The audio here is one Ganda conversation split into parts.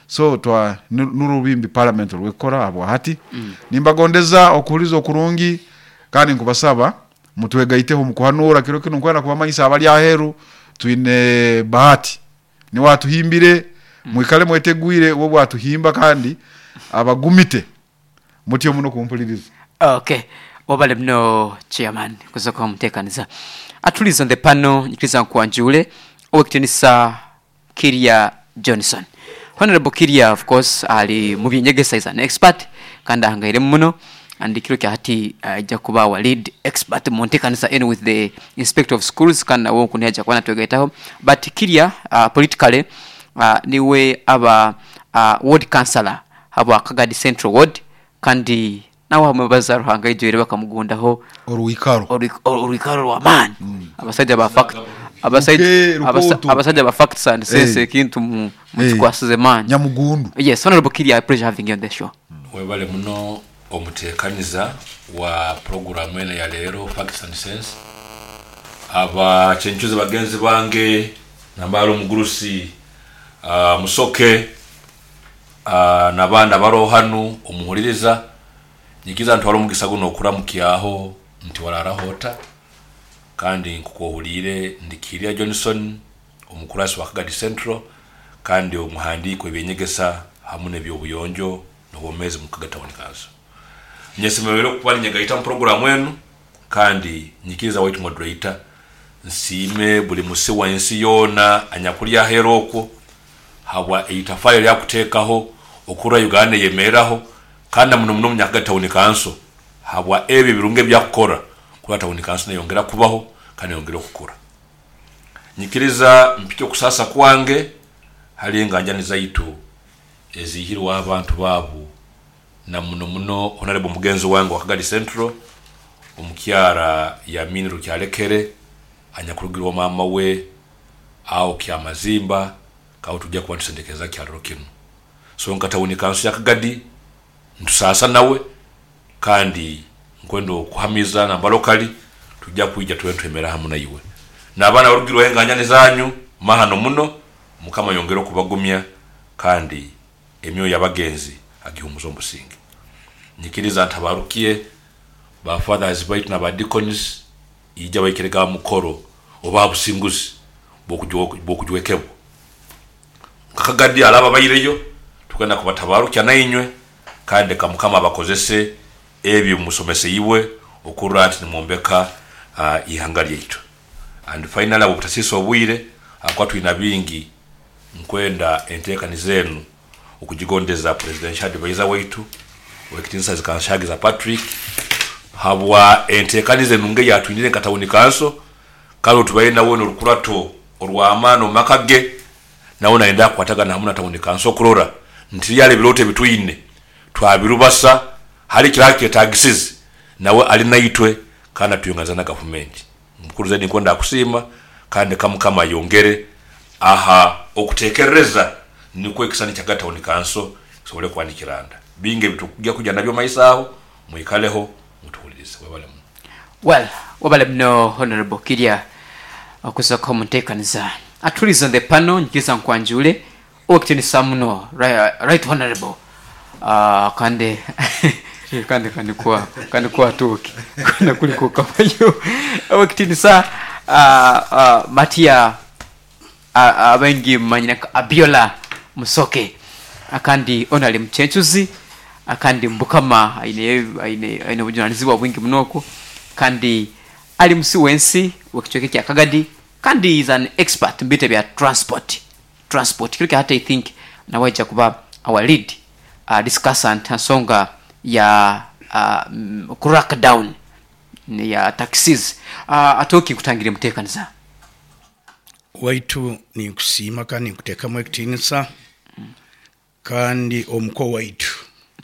so twa nurubimbi parliament rwekora abo hati nimbagondeza okuhuliza okurungi kandi nkubasaba mutwegaiteho mukuhanura kiro kino kwenda kubamanyisa abali aheru twine bahati ni watu himbire mwikale mweteguire wo watu himba kandi abagumite mutiyo muno kumpuliriza. Okay, wabale mno chairman kuzoka mutekaniza atulizo the panel nyikiza kwanjule owekitinisa Kiria Johnson. Honorable Kiria, of course, ali mubinyegesa is an expert kanda hangaire muno and kiro kya hati jakuba wa lead expert montekanisa in with the inspector of schools kana wo kuneja kwana twegetaho but Kiria politically niwe aba ward councillor aba Kagadi Central Ward kandi nawo amabazaru hangaije bakamugundaho oruikaro wa man abasajja ba fact abasajja ba facts and sense kintu mukwasize man nyamugundu. Yes, Honorable Kiria, I pleasure having you on the show. Webale muno omutekaniza wa program ene ya lero facts and sense aba chenchuze bagenzi bange nambalo mugurusi musoke nabanda baro hanu omuhuliriza nyikiza ntwaro mugisago no kuramukiyaho nti wararahota kandi nkukohulire ndi Kiria Johnson omukurasi wa Kagadi Central kandi omuhandiko ebenyegesa hamune byobuyonjo no bomezi mukagatawoni kazo nyesemewero kupali nyagaita program wenu kandi nyikiza waitu moderator nsime buli musi wa ensi yona anyakulia heroko hawa eitafile ya kutekaho okura Uganda yemeraho kandi muno munyagatawoni kanso hawa ebi birunge byakora kulatawoni kanso yongera kubaho kandi yongera okukura nyikiriza mpito kusasa kwange hali ngajani zaitu ezihirwa abantu babu na muno honorable mugenzo wangu wa Kagadi Central omukyara ya miniru kyalekere anyakurugirwa mama we au kya mazimba ka utujja kwandisendekeza kyaloro kinu so nkatawuni kanso ya Kagadi ntusasa nawe kandi nkwendo kuhamiza na balokali tujja kuija twemera hamuna iwe na abana barugirwa enganyane zanyu mahano muno mukama yongero kubagumya kandi emyo yabagenzi agihumuzo mbusingi nyikiriza ntabarukiye ba fathers bait na ba deacons ija bayikerega mukoro oba businguzi bokujwekebo Kagadi alaba bayireyo tukenda kubatabarukya nayinywe kandi kamukama abakozese ebyo musomese yiwe okurati nimumbeka ihangari yitu and finally abo butasisa obwire akwatu ina bingi nkwenda entekani zenu okujigondeza presidential advisor waitu wekitinsa zikanshagiza Patrick habwa entekani zenu nge yatwinire katawuni kanso kalo tubayenda wona olukurato olwamano makage naona enda kwataga na hamuna tawuni kanso kurora ntiyale bilote bitwine twabirubasa hali kirake tagisizi nawe ali naitwe kana tuyongazana government mukuru zaidi nkonda kusima kandi kamukama yongere okutekereza nikwe kisani chagata onikanso sobole kwanikiranda binge bitukujja kujja nabyo maisaho muikaleho mutuhulize wabale mno Honorable Kiria okuza komutekaniza atulizo on the panel nkiza nkwanjule okitini samuno right honorable kandi kwa tuki kana kuliko kafayo okitini sa Matia abengi manyina Abiola Musoke akandi onali mchenchuzi akandi mbukama aine bujunaniziwa bwingi mnoko kandi ali msiwensi wakichoke kya Kagadi kandi is an expert mbite bya transport kile hata I think na wacha kuba our lead discussant songa ya crack down ya taxis atoki kutangire mutekaniza waitu ni kusima kandi kuteka mwekitinisa kandi omuko waitu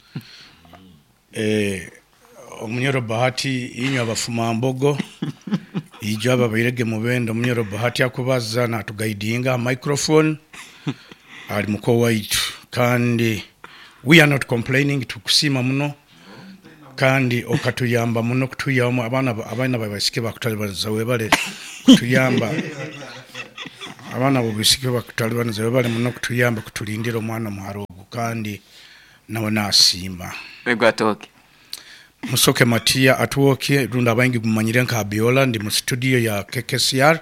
omunyoro bahati inyo abafuma mbogo ijaba bayirege mubendo omunyoro bahati akubaza na tugaidinga microphone ali muko waitu kandi we are not complaining tukusima muno kandi okatuyamba muno kutuyamba abana babasike bakutalibanza webale kutuyamba abana babisike bakutalibanza webale muno kutuyamba kutulindira omwana muharogo kandi nawe nasiima Egwatoke. musoke Matia atuoke runda abangi gumanyire nka Biola ndi mu studio ya KKCR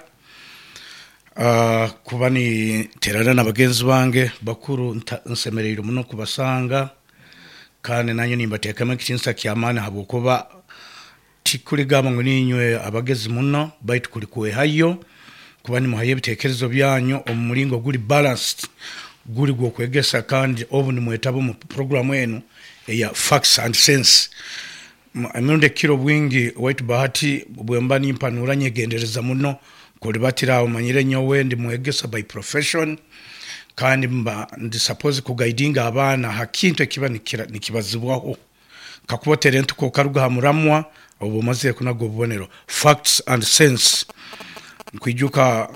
kuba ni terana n'abagenzi bange bakuru nsemerero muno kubasanga kandi nanyo nimbatekamo ikinsa kyamana habukuba tikuligama ngo ninywe abagezi muno baitu kuli kuwe hayo kuba ni muhaye bitekerezo byanyu omulingo guri balanced guri gwo kwegesa kandi obu ni mwetabo mu program yenu ya facts and sense amunde kiro bwingi White Bahati bwemba nimpanura nyegendereza muno kuli batira umanyire nyowe ndi mwegesa by profession kandi mba ndi suppose kuguidinga abana hakinto kiba nikibazibwaho kakubotere ntuko karuga hamuramwa obo maze kunago bonero facts and sense nkwijuka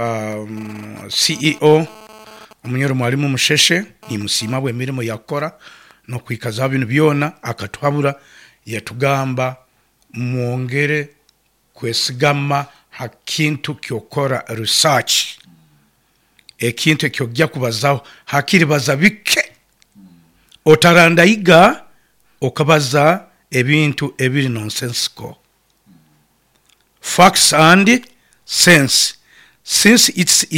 CEO umunyero mwalimu musheshe ni musima bwe mirimo yakora no kwikaza bintu byona akatuhabura yatugamba muongere kwesigama hakintu kyokora research ekintu kyojja kubazaho hakiri bazabike otarandayiga okabaza ebintu ebiri nonsensical facts and sense since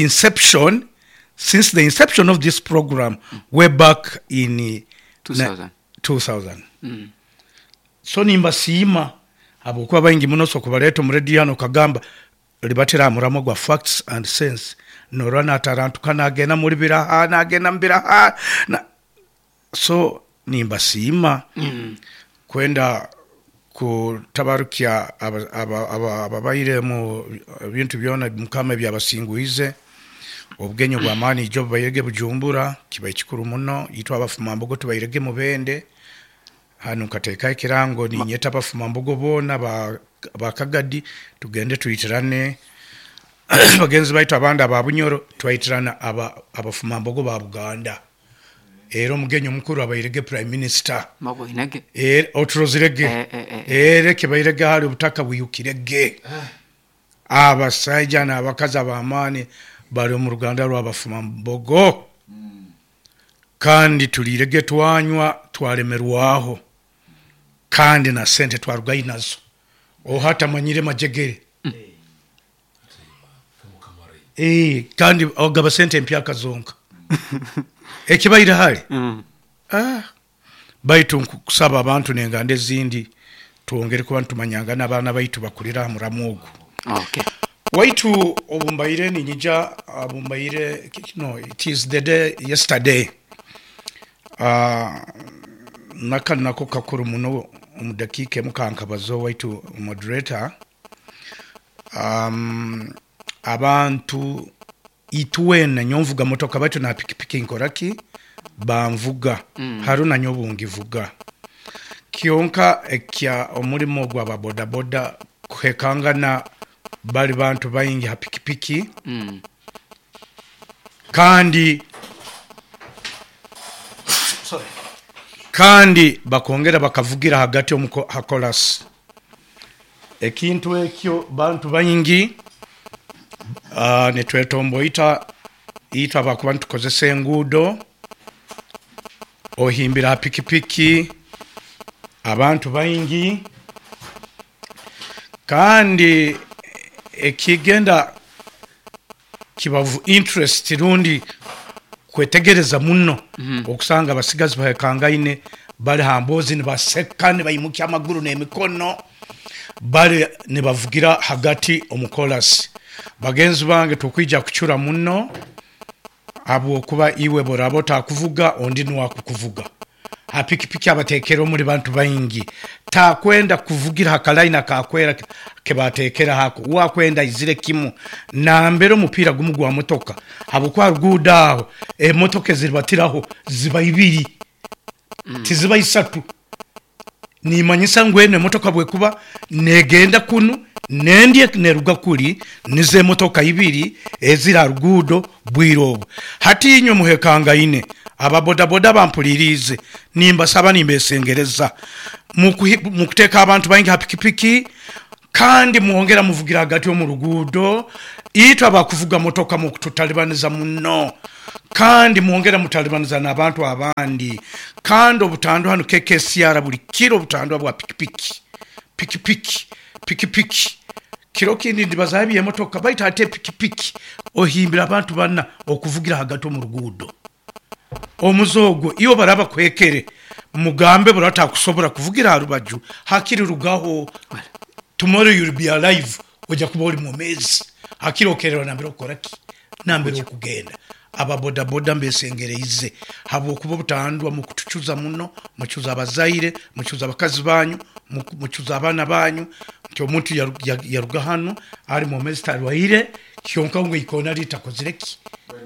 the inception of this program way back in 2000 so nimbasiima abokuba bayingi muno so kubaleto mu radio hano kagamba libatira muramo gwa facts and sense no rana tarantu kana agena muri biraha na agena mbiraha na so nimbasiima kwenda kutabarukia ababayire mu bintu byona mukame byabasinguize obwenyo bwa mani job bayege bujumbura kibaye kikuru muno yitwa abafuma mbogo tubayirege mu bende hano kateka ikirango ni nyeta abafuma mbogo bona bakagadi tugende tuyitirane bagenzi baito abanda babunyoro twayitirana abafuma mbogo ba Buganda ero mugenyo mukuru abayirege prime minister Mabo inage otrozirege kibayirege hali ubutaka buyukirege abasajja na abakaza bamani bali mu Ruganda rw'abafuma mbogo kandi tulirege twanywa twalemerwaho kandi na sente twarugayi nazo hata manyire majegere kandi ogaba sente mpya kazonka ekibayira hali baitu kusaba abantu nengande zindi tuongere kuba ntumanyanga n'abana baitu bakulira muramugo Okay. Waitu obumbaire ni nyija obumbaire no it is the day yesterday nako kakuru muno umudakike mukankabazo waitu moderator abantu itwena nyomvuga motoka baitu na pikipiki nkoraki bamvuga haruna nyobungi vuga kionka ekya omulimo gwa baboda boda kuhekangana bali bantu bayingi ha pikipiki kandi bakongera bakavugira hagati omuko hakolas ekintu ekyo bantu bayingi netwetombo ita bakubantu kozese engudo ohimbira ha pikipiki abantu bayingi kandi ekigenda kibavu interest rundi kwetegereza muno okusanga abasigazi bahekangaine bali hambozi ni basekane bayimukya amaguru n'emikono bali ne bavugira hagati omukolasi bagenzi bange tukwija kucyura muno abo kuba iwe borabota kuvuga ondi ni wakukuvuga apikipiki abatekero muri bantu bayingi ta kwenda kuvugira hakalaina kakwera kebatekera hako wakwenda izire kimu na mbere umupira gumugwa motoka abo kwa rugudaho motoke ziribatiraho ziba ibiri tiziba isatu ni manyisa ngwene motoka bwe kuba negenda kunu nendye neruga kuri nize motoka ibiri ezira rugudo bwirobo hati inyo muhekanga ine ababoda boda bampulirize nimba saba nimbesengereza mukuteka abantu bayingi ha pikipiki kandi muongera muvugira hagati yo mu rugudo itwa bakuvuga motoka mu kututalibaniza muno kandi mwongera mutalibaniza n'abantu abandi kandi obutandwa hano KKCR buli kiro obutandwa bwa pikipiki kiro kindi ndibazabi emotoka baita ate pikipiki ohimbira abantu banna okuvugira hagati mu rugudo omuzogo iyo baraba kwekere mugambe burata kusobora kuvugira harubaju hakiri rugaho tomorrow you'll be alive oja kuba uri mu mezi hakiri okerera nambiro koraki nambiro kugenda aba boda boda mbesengereize habo kuba butandwa mu kutucuza muno mucuza abazaire mucuza abakazi banyu mucuza abana banyu nti omuntu yaruga hano ari mu mezi tarwaire kyonka ngo ikona litakozireki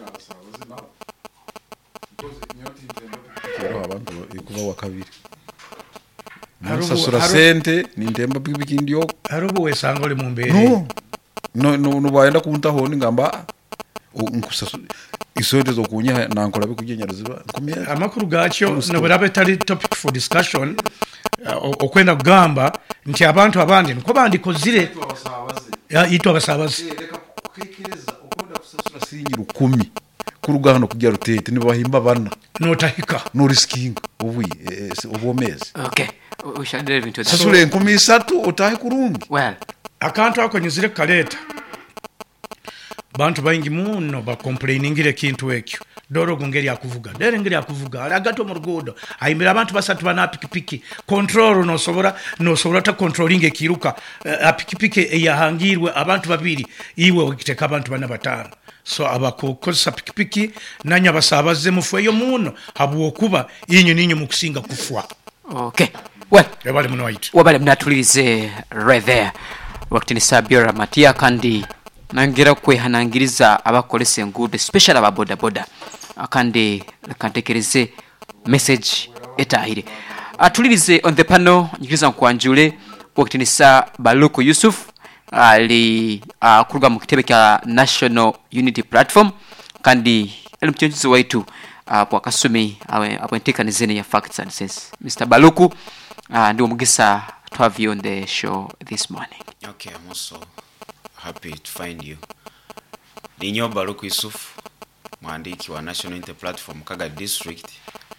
abantu ikuva wa kabiri sasura sente nintemba pikipiki ndio harubu wesanga oli mu mbere no baenda kuntaho ngamba nkusasu isote zo kunya nankola bikugenyereziba nkomera amakuru gacyo no barabe tali topic for discussion okwenda kugamba nti abantu abandi nko bandikozire itwa basabaze reka kwekereza okunda kusasura sinyiru 10 kuruga hano kujya rutete nibahimba bana notahika no risking obomezi Okay, we shall delve into that. sasure 13 otahe kurungi Well, akantu ako nyuzire kaleta bantu baingi muno ba complainingire kintu ekyo doro gungeri akuvuga dere ngeri akuvuga aragato mu rugudo ayimbira abantu basatu bana pikipiki control no sobora ta controlling ekiruka pikipiki eyahangirwe abantu babiri iwe okiteka abantu bana batano so abakokosa pikipiki nanya basabaze mufweyo muno habuo kuba inyo ninyo mukusinga kufwa okay. Well, ebali muno wait wabale mnatulize right there. Wakati ni Sabira Matia kandi nangira kwehanangiriza abakolese ngude especially aba boda boda akandi kantekereze message etahire atulirize on the panel nyikiriza kwanjule wakati ni Baluku Yusuf ali kuruga mu kitebe kya National Unity Platform kandi elimchenjizo waitu kwa kasumi apointekanizene ya facts and sense. Mr. Baluku ndio mugisa to have you on the show this morning. Okay, I'm also happy to find you. Ninyo Baluku Yusuf, mwandiki wa National Unity Platform Kaga District.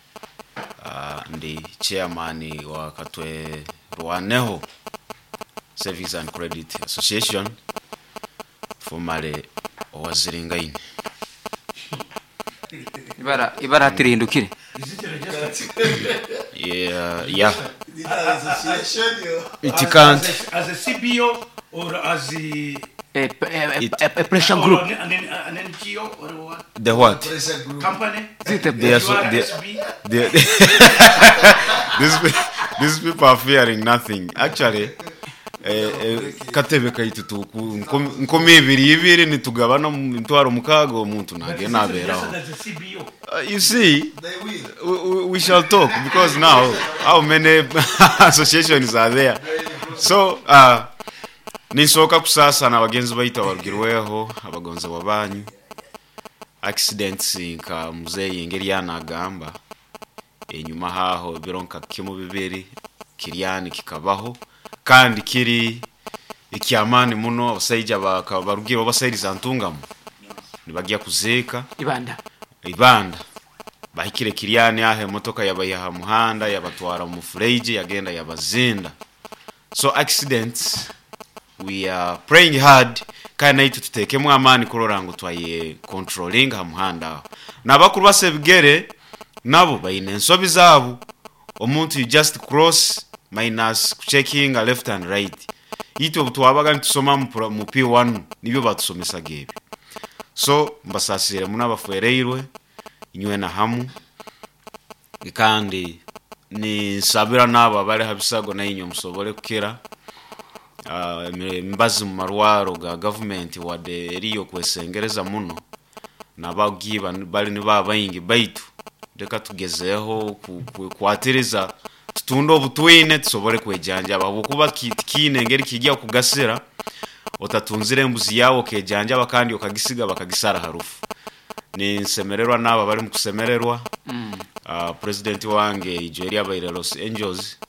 Ndi chairman wa Katwe Rwaneho Savings and Credit Association, formerly Waziringaine. Ibara tirindukire. Yeah. It can't. As a CBO or as A pressure group. An NGO or what? The what? Company? These people are fearing nothing. Actually, katebe kayitutu nkomi ibiri nitugabana ntwaro mukago umuntu nage naberaho. You see, we shall talk because now how many associations are there? So nisoka kusasa na bagenzi bayita barugirweho abagonza babanyu accidents nka muzeyi ngeri yanagamba enyuma haho bironka kimu bibiri kiriyani kikabaho kandi kiri ikyamani muno abasayija bakabarugiro basayiriza ntungamo nibagiye kuzeka ibanda bahikire kiriyani ahe motoka yabayaha muhanda yabatwara mu fureije yagenda yabazinda. So accidents we are praying hard kana itu tutekemwe amani kurorango twaye controlling ha muhanda nabakuru basebigere nabo bayine nsobi zabo omuntu you just cross minus checking a left and right ito butwabaga ntusoma mu P1 nibyo batusomesa gebe. So mbasasire munabafuereirwe inywe na hamu ikandi ni sabira naba bale habisago na inyo musobole kukira mbazi mu marwaro ga government wade eriyo kwesengereza muno nabagiba bali ni babayingi baitu deka tugezeho kwatereza tutundo obutwine tusobole kwejanja ababukuba kine ngeri kijya kugasera otatunzire embuzi yawo kejanja bakandi okagisiga bakagisara harufu ni semererwa naba bali mu kusemererwa. President wange Nigeria bayire Los Angeles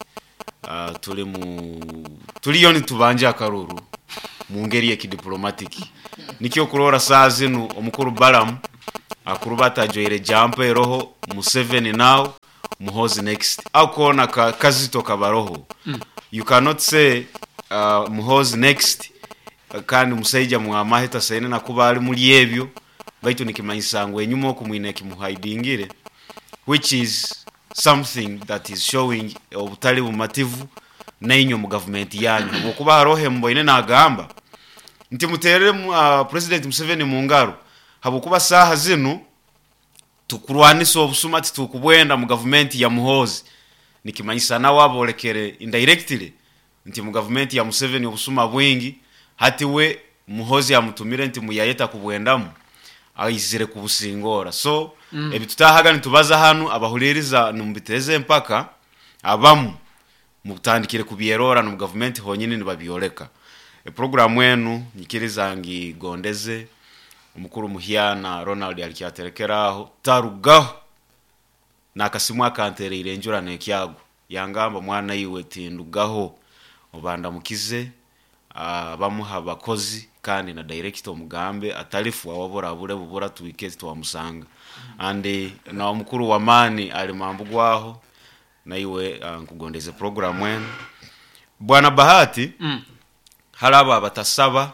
tuliyo nitubanje akaruru mu ngeri ya kidiplomatic nikyo kurora saa zino omukuru Balaam akuruba atajoyire jump eroho Museveni now Muhozi next akona kazito kabaroho you cannot say Muhozi next kandi musaija mwamaheta sayine nakuba ali muri ebyo baitu nikimanyisangwe enyuma okumwine kimuhaidingire which is something that is showing obutali bumativu nainyo mu government yanyu okuba harohe mboine nagamba nti muterere president Museveni mu ngaro habukuba saha zino tukurwanisa obusumati tukubwenda mu government ya Muhozi nikimanyisa nawe abolekere indirectly nti mu government ya Museveni obusuma bwingi hati we Muhozi amutumire nti muyayeta kubwendamu ayizire kubusingora so ebitutahaga nitubaza hano abahuliriza numbiteze mpaka abamu mutandikire kubierora no government honyine nibabioleka program wenu nyikiriza ngi gondeze umukuru Muhiana Ronald alikiaterekeraho tarugaho nakasimu akanterere njura nekyago yangamba mwana yiwe tindugaho obanda mukize bamuha abakozi kandi na director mugambe atalifu awabora bubura tuwikezi twamusanga andi na umukuru wa mani alimambugwaho na iwe nkugondeze program wenu bwana Bahati haraba batasaba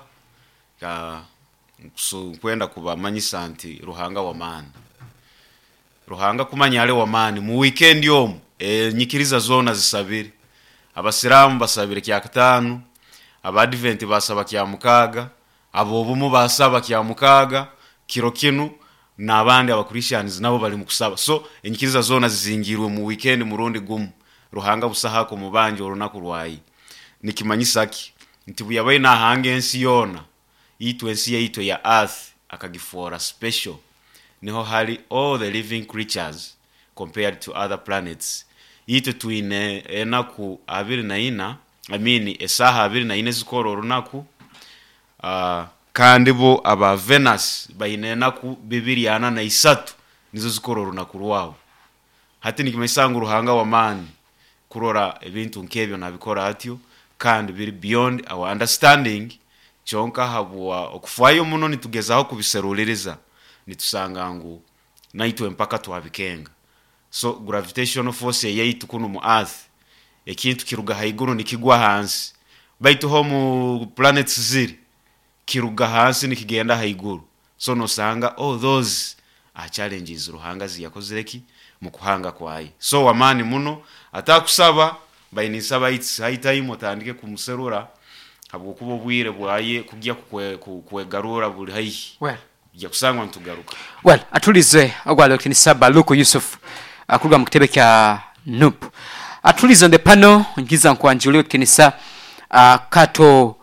kwenda kubamanyisa anti Ruhanga wa mani Ruhanga kumanyale wa mani mu weekend yomu nyikiriza zona zisabire abasiramu basabire kya 5 abadvent basaba kya mukaga abobumu basaba kya mukaga kiro kinu nabandi abakristiyans nabo bali mu kusaba so enyikiriza zona zizingirwe mu weekend murundi gumu Ruhanga busahako mubanje orunaku rwayi nikimanyisaki nti buyabaye na hange ensi yona yitu ensi yaitu ya earth akagifora special niho hali all the living creatures compared to other planets yitu tuine enaku 24 esaha 24 zikoro runaku kandi bo aba Venus bayine enaku 243 nizo zikoro runaku rwabo hati nikimesanga Ruhanga wa mani kurora ebintu nkebyo nabikora atyo kandi biri beyond our understanding chonka habwa okufayo muno nitugezaho kubiseruliriza nitusanga ngo naitwe mpaka twabikenga so gravitational force yaitu kuno mu earth ekintu kiruga haiguru nikigwa hansi baitu ho mu planets ziri kiruga hansi nikigenda haiguru so no sanga all those are challenges Ruhanga ziyakozereki mu kuhanga kwaye so wamani muno atakusaba bayinisaba itime otandike kumuserura habwo kubo bwire bwaye kujya kwegarura buri hayi ya kusangwa ntugaruka atulize agwalo kinisaba Luko Yusuf akuruga mu kitebe kya NUP atulize on the panel ngiza nkwanjulio kinisa kato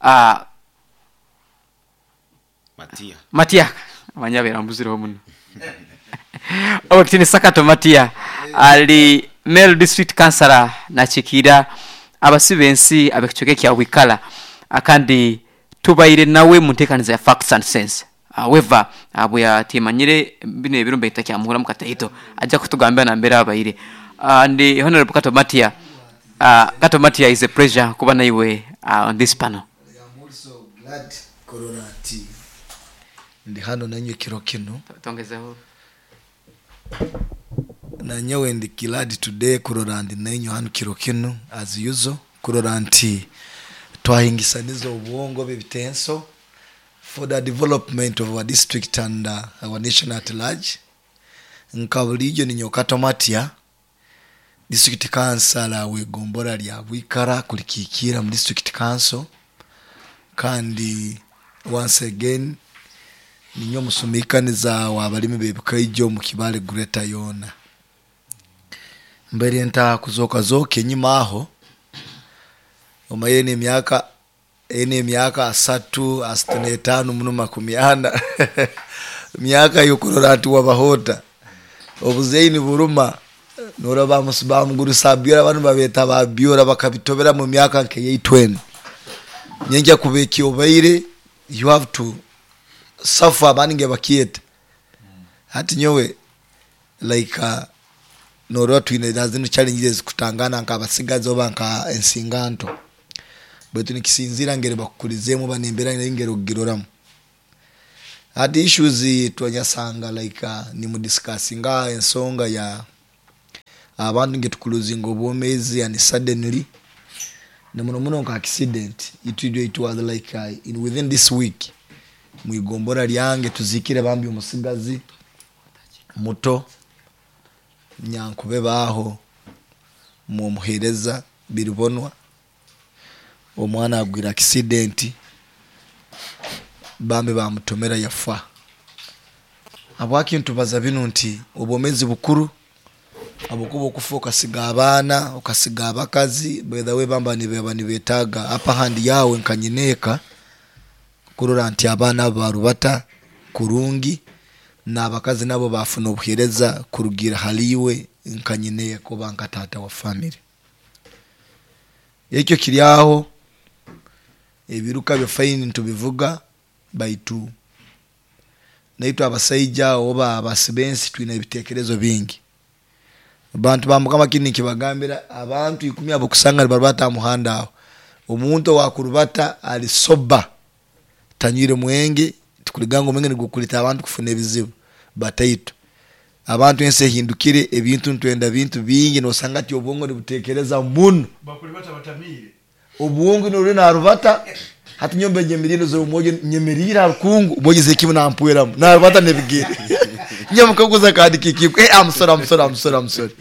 Matia abanyabera mbuziro muno kinisa kato Matia ali Male district councillor nachikira abasibensi abekichoke kya wikala akandi tubayire nawe muntekaniza ya facts and sense however abuya timanyire bine ebiro mbeta kya muhura mukatahito aja kutugambira na mbere abayire and honorable Kato Matia is a pleasure kuba na iwe on this panel. I'm also glad Kororati ndi hano nanyo kirokino Tongezeho na nyewe ndi glad today Kororandi nanyo hano kirokino as usual Kororanti twahingisanizo ubwongo bebitenso for the development of our district and our nation at large. Nkabulijo ni Kato Matia district council we gombora lya bwikara kulikikira mu district council kandi once again ninyo musumikaniza wabalimi bebukaijo mu kibale Greater Yona mbere nta kuzoka zoke nyuma aho omayene myaka 3 asitone 5 munuma kumyana myaka yokororati wabahota obuzeini buruma nora bamusibamu guru sabira abantu babeta babiora bakabitobera mu myaka nke 20 nyenja kubeki obaire you have to suffer abaninge bakieta hati nyowe like nora twine dazino challenges kutangana nkabasigaze obanka ensinganto betu nikisinzira ngere bakukulizemo banembera ngero giroramu hadi issues twanyasanga like ni mu discussing ensonga ya abantu ngetukuluzinga obwomezi and suddenly namuno nka accident it was like in within this week mwigombora lyange tuzikire bambi umusigazi muto nyankube baho mu muhereza biribonwa omwana agwira accident bambi bamutomera yafa abwakintu baza bino nti obomezi bukuru abukubo kufoka siga abana ukasiga abakazi by the way bamba ni betaga apa handi yawe nkanyineka kurora nti abana barubata kurungi n'abakazi nabo bafuna obuhereza kurugira haliwe nkanyineye ko banka tata wa family ekyo kiriaho ebiruka byo fine tubivuga by two naitwa abasaija oba abasibensi twina ibitekerezo bingi abantu bamukama kini kibagambira abantu 10 abo kusanga barabata muhanda aho omuntu wakurubata ali soba tanyire mwenge tukuligango mwenge ni gukulita abantu kufuna ebizibu bataito abantu ense hindukire ebintu ntwenda bintu bingi no sangati obwongo ni butekereza muno bakulibata batamire obwongo no rena arubata hati nyombe nyemirino zo umoje nyemirira rukungu bogize kimu na ampuera na arubata nebigere nyamukaguza kandi kikiko I'm sorry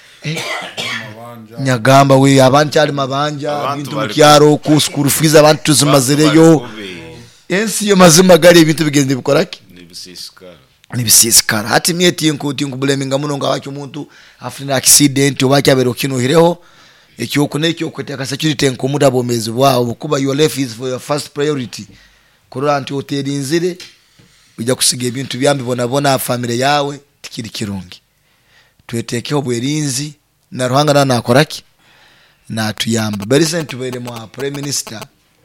nyagamba we abantu cyari mabanja bintu mukyaro ku school fees abantu tuzimazireyo ensi yo mazima gari ibintu bigende bikoraki nibisisikara hati mieti nkuti ngubuleminga muno ngawacyo umuntu afina accident obacyabero kinuhireho ekyo kunekyo kweteka security nkomuda bomezi bwabo kuba your life is for your first priority kuranti hoteli nzire bijya kusiga ibintu byambi bona family yawe tikiri kirungi twetekeho bwerinzi na ruhanga nakoraki na tuyamba very recent tubere mu prime minister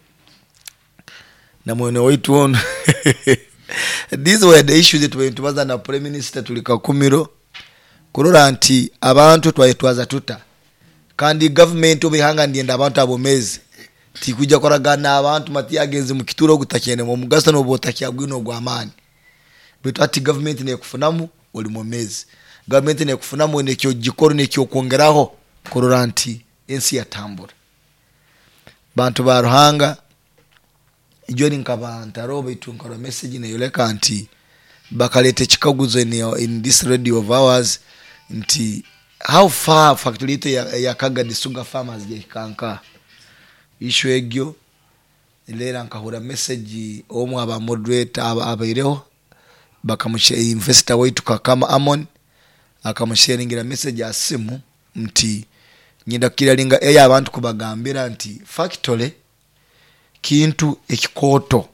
na mwene wetu on these were the issues that went to na prime minister tulikakumiro kurora anti abantu twayitwaza tuta kandi government obihanga ndienda abantu abomezi tikujja koragana abantu matiyagenze mu kituro gutakene mu mugasa no botakiya gwino gwamani beto ati government ne kufunamu oli momezi government ne kufunamu ne cyo gikoro ne cyo kongeraho kurora anti ensi yatambura bantu baruhanga ijoni nkabantaro beitunkora message ne yoleka anti bakalete chikaguzo in this radio of ours nti how far factory ya Kagadi Sugar Farmers je kanka issue egyo ilera nkahura message omwe aba moderator abaireho bakamushare investor wetu kakama Amon akamusharingira message asimu nti nyinda kiralinga eya abantu kubagambira nti factory kintu ekikoto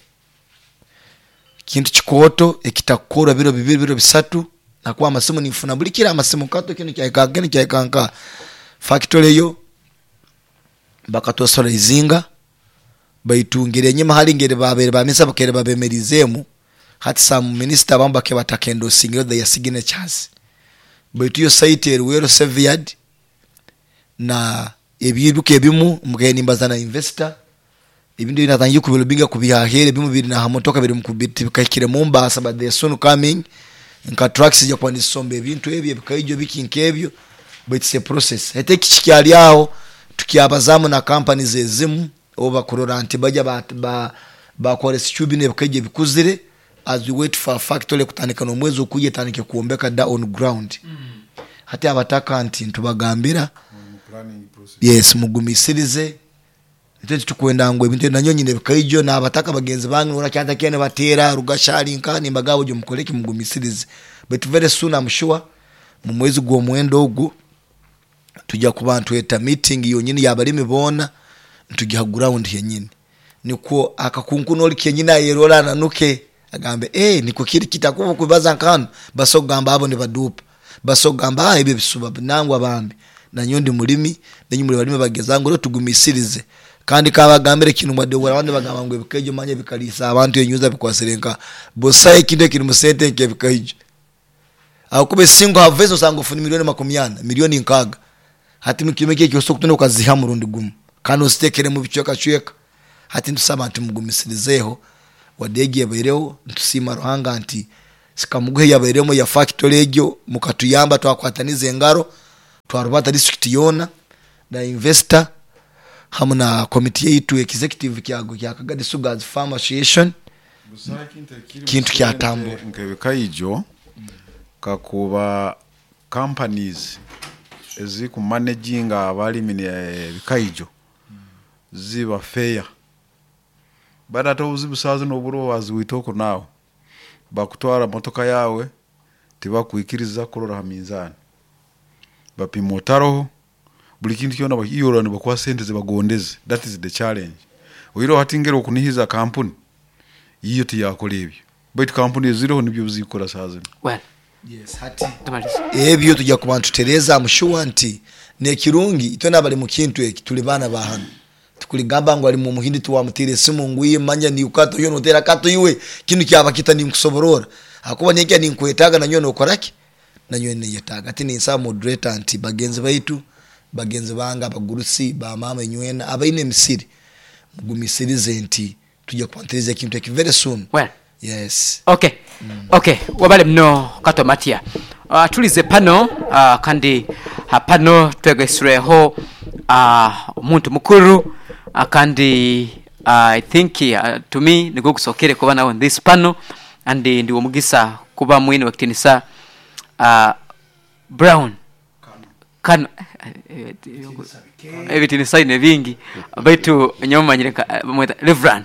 kikoto ekitakora biro bisatu nakuwa amasimu nifuna bulikira amasimu kato kino kyakanka factory yo bakatosora izinga bayitungire nyema hari ngere babere bamisa bakere babemerizemu hati some minister bambake batakendo singiro the signatures bayitu yo site wero severed na ebibuke bimu mugeni mbazana investor ibindi binatangiye kubilubiga kubihahere bimu biri na hamotoka biri mukubiti bikakire Mombasa but they soon coming nka trucks ya kwani sombe ibintu ebyo bikaijo bikinkebyo but it's a process hete kikyali yaho tukiabazamu na companies ezimu oba kurora anti bajya ba kwalesi chubine bikaije bikuzire as we wait for factory kutanika no mwezi ukuje tanike kuombeka da on ground hati abataka anti ntubagambira yes mugumisirize ndetse tukwenda ngo ibintu nanyo nyine bikaijo na abataka bagenzi banyu uracyanta kene batera rugashari nkani mbagabo byo mukoleke mugumisirize but very soon I'm sure mu mwezi gwo mwendo ogu tujya ku bantu eta meeting iyo nyine yabari mibona tugiha ground yenyine niko akakunkuno likenye yerora nanuke agambe niko kiri kitakuva kubaza nkano basogamba abo ne badupa basogamba ibe bisuba nangwa bambi na nyondi mulimi nenyi muri barime bagezango ro tugumisirize kandi kabagambere kintu mwadewora abandi bagamba ngo bikejo manye bikalisa abantu yenyuza bikwaserenka bosaye kinde kiri musente nke bikajo akube singo havezo sango funi milioni nkaga hati mukimeke cyose kutonda ukaziha mu rundi gumu kandi usitekere mu bicoka cyeka hati ndusaba anti mugumisirizeho wadegi yabereho ntusima ruhanga nti sikamuguhe yaberemo ya factory egyo mukatuyamba twakwataniza engaro twarubata district yona na investor hamwe na committee yitu executive kyago kya Kagadi Sugars Farm Association kintu kyatambula nkebikaijo kakuba companies eziku managing abalimi bikaijo ziba fair bada to uzibusaza no buro waziwitoko nawo bakutwara motoka yawe tibakwikiriza kurora haminzani bapimotaro buli kintu kyona bakiyora bakwa sente zibagondeze. That is the challenge. Oiro hatingero okunihiza kampuni iyo tiyakole ebyo but kampuni ziriho nibyo bizikora saza. Well, yes hati ebyo tujya kubantu tereza amushuwa nti ne kirungi itona bali mu kintu eki tuli bana bahano tukuligamba ngo ali mu muhindi tuwamutire simu nguye manya ni ukato yono tera kato iwe kintu kyaba kitani nkusoborora akuba nyeke ni nkwetaga na nyono okoraki na nyono yetaga ati ni sa moderator anti bagenzi baitu bagenzi banga abagurusi ba mama nywena abaine misiri mugumisirize nti tujya kwantereza kintu eki very soon. Well, yes okay. Okay, wabale mno kato matia tulize pano kandi pano twegesreho umuntu mukuru kandi I think to me nigo kusokere kuba na on this panel and ndi omugisa kuba mwini wakitinisa Brown kan ebitinisa ine vingi baitu nyoma nyireka mweta Reverend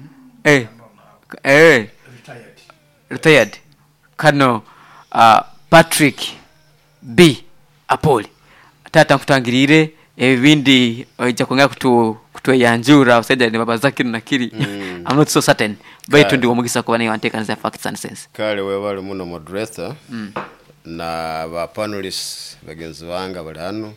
retired kano Patrick B Apoli tata kutangirire ebindi ojja konga kutuyanjura usaida ne baba zake nakiri. I'm not so certain baitu ndi omugisa kuba nayo anteka nza facts and sense kale webale muno moderator na ba panelists bagenzi banga bali hano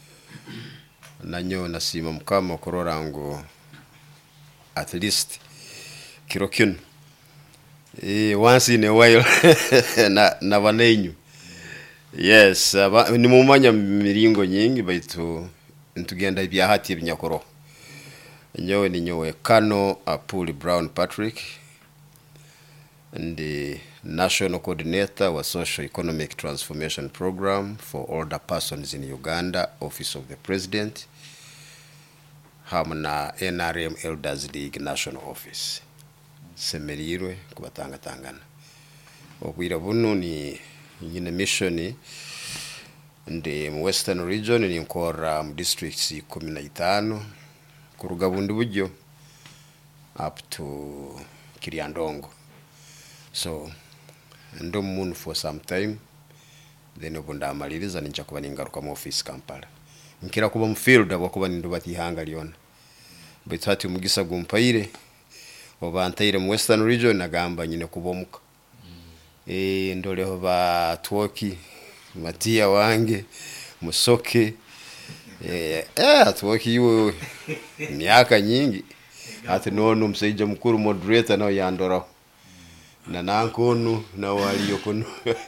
nanyo nasima mukama korora ngo at least kirokino once in a while na banenyu. Yes, ni mumanya miringo nyingi baitu ntugenda ibya hati binyakoro nyowe ni nyowe Kano Apuli Brown Patrick and the National Coordinator wa Social Economic Transformation Program for Older Persons in Uganda, Office of the President, hamna NRM Elders League National Office semerirwe kubatanga tangana obwira buno ni nyine mission ndi mu Western Region ni nkora mu districts 15 kuruga bundi bujyo up to Kiriandongo. So ndo muntu for some time then obunda amaliriza ninja kuba ningaruka mu office Kampala nkira kuba mu field abakuba nindu batihanga liona bitati umugisa gumpaire obantaire mu Western Region nagamba nyine kubomuka ndoleho ba Twoki Matia wange Musoke Twoki iwe miaka nyingi ati nono mseija mkuru moderator na yandora na nankonu na waliyo kono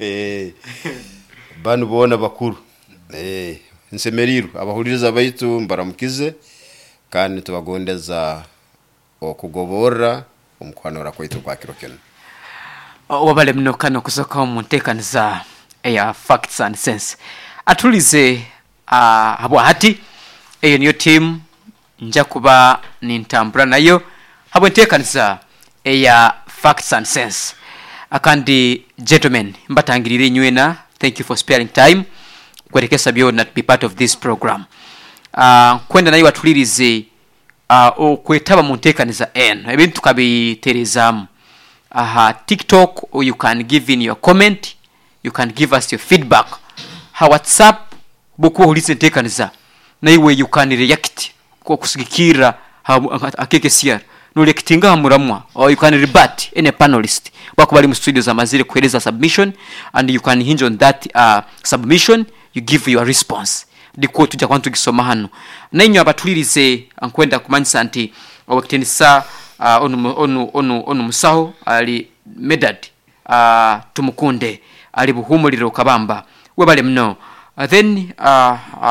banu bona bakuru nsemeriru abahuririza baitu mbaramukize kandi tubagondeza okugobora umukwanora kwaitu kwa kirokeno wabale mno kano kusoka omuntekaniza ya facts and sense atulize habwa hati eyo niyo team nja kuba nintambura nayo habwa ntekaniza ya facts and sense akandi gentlemen mbatangirire nywena thank you for sparing time kwerekesa byo not be part of this program kwenda nayo atulirize okwetaba muntekaniza ebintu kabiterezamu TikTok, or you can give in your comment, you can give us your feedback. WhatsApp boku listen tekaniza na iwe you can react kwa kusigikira akeke siya no reactinga hamuramwa or you can rebut any panelist bakubali mu studio za mazire kueleza submission and you can hinge on that submission, you give your response diko tujja kwantu gisoma hano na inyo abatulirize ankwenda kumanyisa anti owakenisa onu musaho ali medad tumukunde ali buhumuliro kabamba webale mno then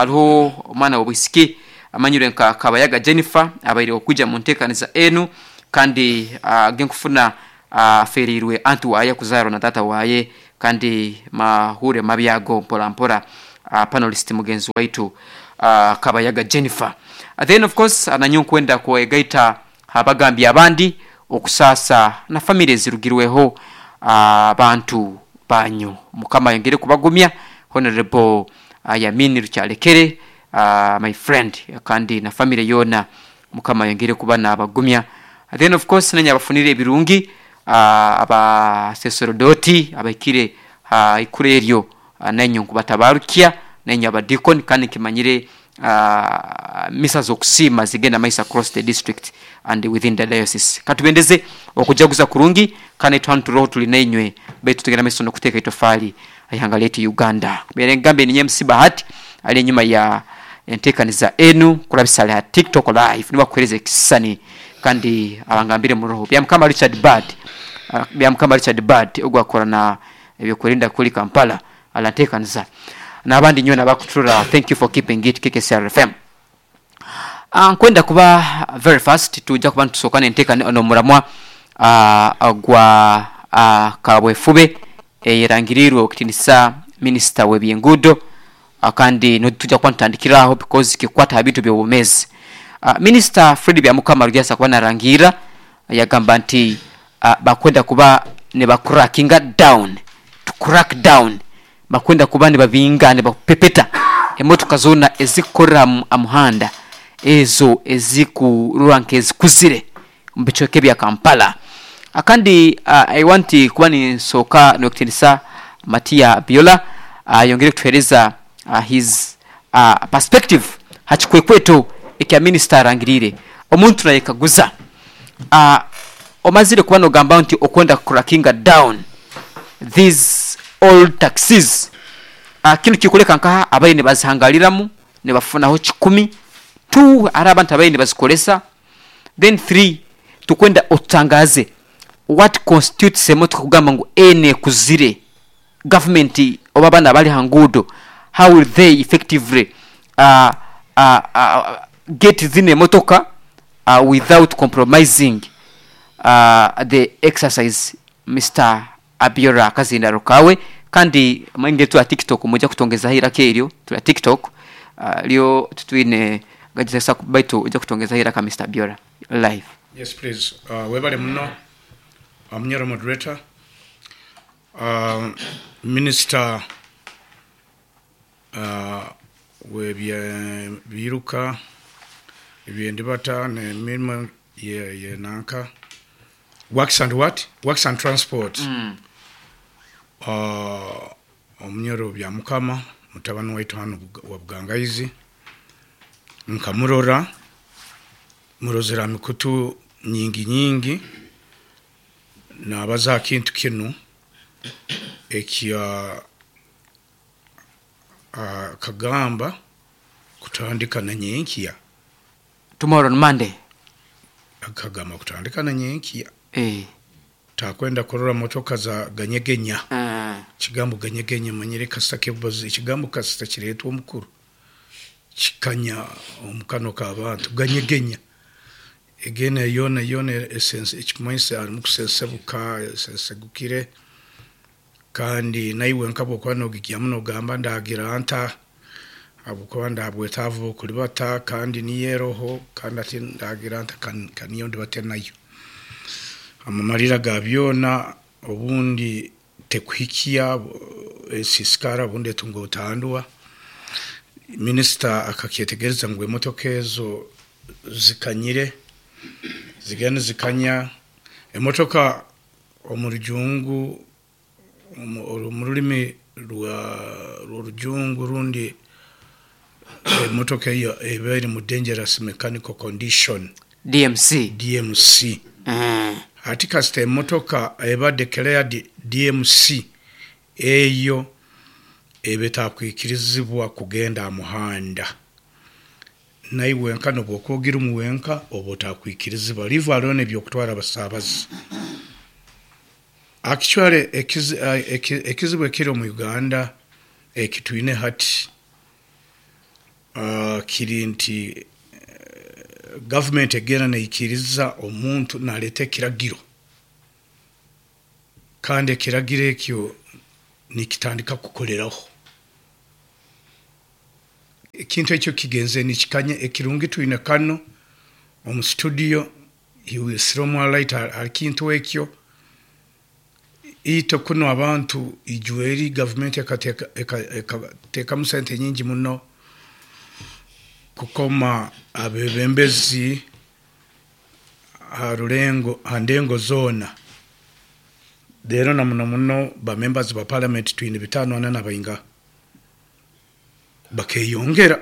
aliho mwana obwisiki amanyire nka kabayaga Jennifer abaire okujja muntekaniza enu kandi genkufuna ferirwe antu waye kuzaro na tata waye kandi mahure mabyago mpola panelist mugenzi waitu Kabayaga Jennifer. Then of course ananyunkwenda kuegaita abagambye abandi okusasa na family zirugirweho abantu banyu mukama yengere kubagumya honorable Yamini Rucyalekere my friend kandi na family yona mukama yengere kubana abagumya. Then of course nanya bafunire ebirungi aba sacerdote abakire ikureryo nanyo kubatabarukia nenya abadikon kandi kimanyire misa zokusima zigenda maisa across the district and within the diocese. Katubendeze okujaguza kurungi kandi twanturoho tulinenywe betu tegera meso no kuteka itofali ayangaleti Uganda. Berengambe ni MC Bahati ali nyuma ya entekaniza enu kurabisala ya TikTok live niba kwereze kisani kandi abangambire mu roho byamkama Richard Bad ogwakora na ebyokurinda kuli Kampala alantekaniza n'abandi nyona bakutura. Thank you for keeping it KKCR FM. Kwenda kuba very fast tujja kuba tusokane nteka ono muramwa agwa kabwefube erangirirwe okutinisa minister webyengudo kandi no tujja kwantandikiraho because kikwata habitu byobumezi. Minister Fred Byamukama rugasa kuba narangira yagamba nti bakwenda kuba ne bakrackinga down to crack down bakwenda kuba ne babinga ne bapepeta emotoka zona ezikora amuhanda ezo ezikurwanke ezikuzire mbichoke bya Kampala. Akandi I want kuba ni soka nokutinisa Matia Biola yongere kutuhereza his perspective hachikwekweto ekya minister rangirire omuntu naye kaguza omazire kuba no gamba nti okwenda crackinga down these old taxis kino kikoleka nka abaye ne bazihangaliramu ne bafunaho 10 2 arabantu abaye ne bazikolesa then 3 tukwenda otangaze what constitutes emoto kugamba ngo ene kuzire government obabana bali hangudo how will they effectively get zine motoka without compromising the exercise. Mr. Abiora Kazinda Rokawe kandi mwenge tu TikTok moja kutongeza hira kerio tu TikTok lio tutwine gajisa kubaitu uja kutongeza hira ka Mr. Abiora live. Yes please. Webale mno amnyara moderator minister biruka ebyendibata ne minimum ye nanka works and transport omnyoro Byamukama mutabani waitu hano wa Bugangaizi nkamurora murozera mikutu nyingi na baza kintu kinu ekya kagamba kutandika na nyenkiya tomorrow on Monday akagama kutandika na nyenkiya takwenda kurora motoka za ganyegenya kigambo ganyegenya manyire kasake buzi kigambo kasita kiretu omukuru kikanya omukano k'abantu ganyegenya egene yona essence ekimanisa ari mukusesebuka sesegukire kandi naiwe nkabo kwano gikyamuno gamba ndagira anta abuko ndabwetavu kuri bata kandi niyeroho kandi ati ndagira anta kaniyo ndibate nayo amamarira gabyona obundi tekwikia siskara bunde tungo tandwa minister akakyetegereza ngo emotoka ezo zikanyire zigane zikanya emotoka omurujungu omurulimi rujungu rundi emotoka iyo ebere mu dangerous mechanical condition DMC atika ste motoka eba declared DMC eyo ebeta kwikirizibwa kugenda muhanda naiwe nkano bokogira umuwenka obota kwikirizibwa rivalone byokutwara basabazi actually ekizibwe kiro mu Uganda ekitwine hati kirinti government egera neikiriza omuntu naleta ekiragiro kandi ekiragiro ekyo nikitandika kukoleraho ekintu ekyo kigenze nikikanye ekirungi tuyina kano omu studio iwesiromu light akintu ekyo ito kuno abantu ijueri government ekateekamu sente nyingi muno kukoma abebembezi handengo zona leero na muno ba members ba parliament twine 5 na bayinga bakeyongera